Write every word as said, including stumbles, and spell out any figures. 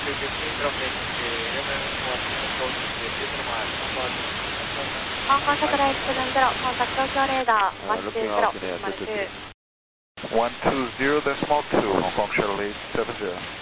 Hong Kong Satellite seven zero, contact Tokyo radar one two zero, one two. one two zero decimal two, Hong Kong Satellite seven zero.